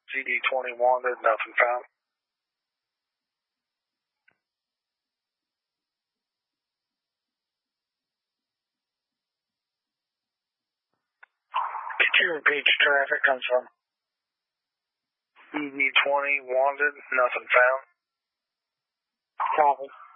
ZD20 wanted, nothing found. Could you repeat your traffic comes from? ZD20 wanted, nothing found. Copy.